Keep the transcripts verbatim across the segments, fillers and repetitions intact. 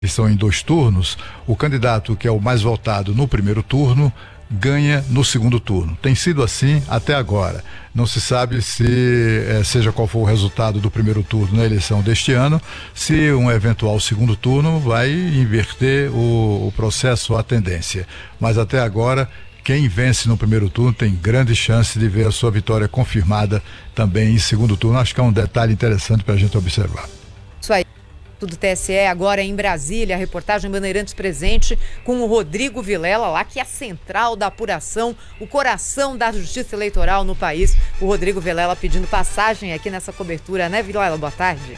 São em dois turnos, o candidato que é o mais votado no primeiro turno ganha no segundo turno. Tem sido assim até agora. Não se sabe se, eh, seja qual for o resultado do primeiro turno na eleição deste ano, se um eventual segundo turno vai inverter o, o processo, a tendência. Mas até agora, quem vence no primeiro turno tem grande chance de ver a sua vitória confirmada também em segundo turno. Acho que é um detalhe interessante para a gente observar. Isso aí. Do T S E agora em Brasília, a reportagem Bandeirantes presente com o Rodrigo Vilela, lá que é a central da apuração, o coração da justiça eleitoral no país. O Rodrigo Vilela pedindo passagem aqui nessa cobertura, né, Vilela? Boa tarde.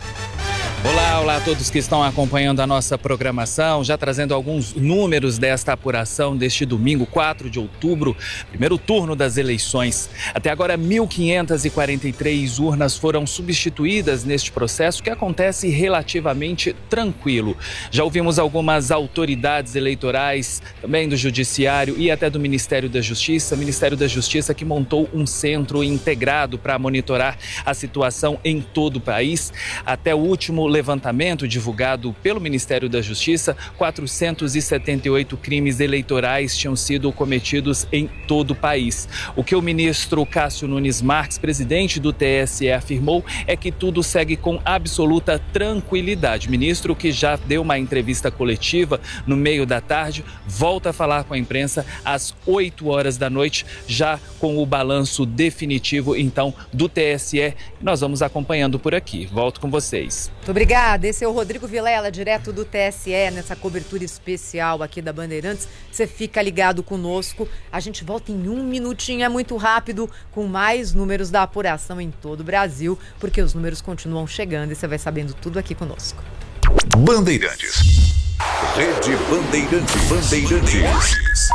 Olá, olá a todos que estão acompanhando a nossa programação, já trazendo alguns números desta apuração deste domingo, quatro de outubro, primeiro turno das eleições. Até agora, mil quinhentas e quarenta e três urnas foram substituídas neste processo, que acontece relativamente tranquilo. Já ouvimos algumas autoridades eleitorais, também do Judiciário e até do Ministério da Justiça, Ministério da Justiça que montou um centro integrado para monitorar a situação em todo o país. Até o último levantamento divulgado pelo Ministério da Justiça, quatrocentos e setenta e oito crimes eleitorais tinham sido cometidos em todo o país. O que o ministro Cássio Nunes Marques, presidente do T S E, afirmou é que tudo segue com absoluta tranquilidade. O ministro, que já deu uma entrevista coletiva no meio da tarde, volta a falar com a imprensa às oito horas da noite, já com o balanço definitivo, então, do T S E. Nós vamos acompanhando por aqui. Volto com vocês. Muito obrigada. Esse é o Rodrigo Vilela, direto do T S E, nessa cobertura especial aqui da Bandeirantes. Você fica ligado conosco. A gente volta em um minutinho, é muito rápido, com mais números da apuração em todo o Brasil, porque os números continuam chegando e você vai sabendo tudo aqui conosco. Bandeirantes. Rede Bandeirantes. Bandeirantes.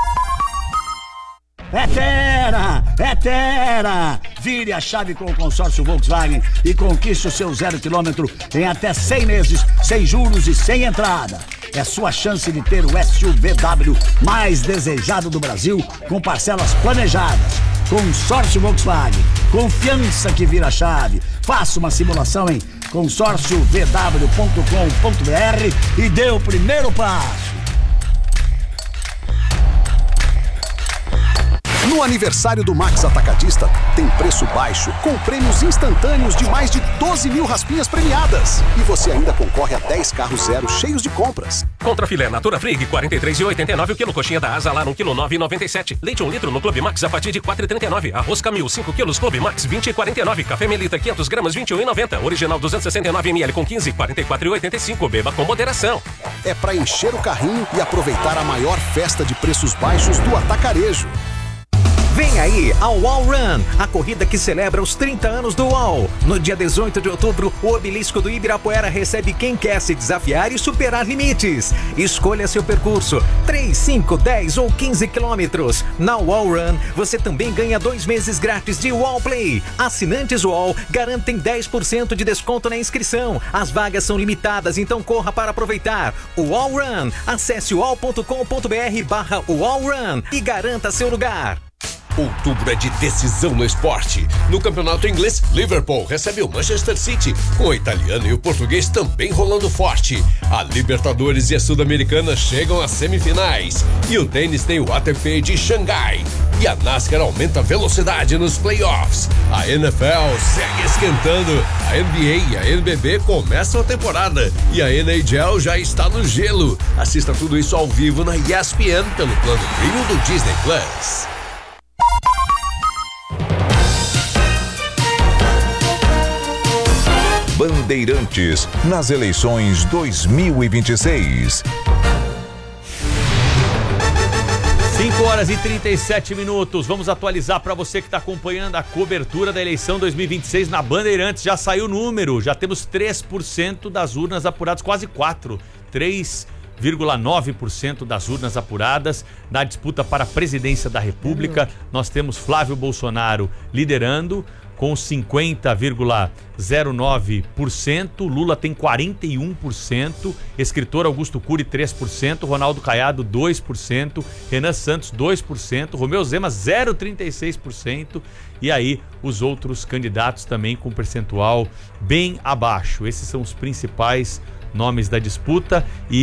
É Tera! É Tera! Vire a chave com o consórcio Volkswagen e conquiste o seu zero quilômetro em até cem meses, sem juros e sem entrada. É sua chance de ter o S U V W mais desejado do Brasil, com parcelas planejadas. Consórcio Volkswagen. Confiança que vira chave. Faça uma simulação em consórcio v w ponto com ponto b r e dê o primeiro passo. No aniversário do Max Atacadista, tem preço baixo, com prêmios instantâneos de mais de doze mil raspinhas premiadas. E você ainda concorre a dez carros zero cheios de compras. Contra filé Natura Frig, quarenta e três reais e oitenta e nove centavos o quilo. Coxinha da Asa Lar, um quilo, nove reais e noventa e sete centavos. Leite um litro no Clube Max a partir de quatro reais e trinta e nove centavos. Arroz Camil, cinco quilos, Clube Max, vinte reais e quarenta e nove centavos. Café Melita, quinhentos gramas, vinte e um reais e noventa centavos. Original, duzentos e sessenta e nove mililitros com quinze, quarenta e quatro reais e oitenta e cinco centavos. Beba com moderação. É para encher o carrinho e aproveitar a maior festa de preços baixos do atacarejo. Vem aí a Wall Run, a corrida que celebra os trinta anos do Wall. No dia dezoito de outubro, o obelisco do Ibirapuera recebe quem quer se desafiar e superar limites. Escolha seu percurso, três, cinco, dez ou quinze quilômetros. Na Wall Run, você também ganha dois meses grátis de Wall Play. Assinantes Wall garantem dez por cento de desconto na inscrição. As vagas são limitadas, então corra para aproveitar. O Wall Run, acesse wall ponto com ponto b r barra Wall Run e garanta seu lugar. Outubro é de decisão no esporte. No campeonato inglês, Liverpool recebe o Manchester City, com o italiano e o português também rolando forte. A Libertadores e a Sul-Americana chegam às semifinais. E o tênis tem o A T P de Xangai. E a NASCAR aumenta a velocidade nos playoffs. A N F L segue esquentando. A N B A e a N B B começam a temporada. E a N H L já está no gelo. Assista tudo isso ao vivo na E S P N pelo plano Premium do Disney Plus. Bandeirantes nas eleições dois mil e vinte e seis. cinco horas e trinta e sete minutos. Vamos atualizar para você que está acompanhando a cobertura da eleição dois mil e vinte e seis na Bandeirantes. Já saiu o número, já temos três por cento das urnas apuradas, quase quatro, três vírgula nove por cento das urnas apuradas na disputa para a presidência da República. Nós temos Flávio Bolsonaro liderando com cinquenta vírgula zero nove por cento, Lula tem quarenta e um por cento, escritor Augusto Cury três por cento, Ronaldo Caiado dois por cento, Renan Santos dois por cento, Romeu Zema zero vírgula trinta e seis por cento e aí os outros candidatos também com percentual bem abaixo. Esses são os principais nomes da disputa e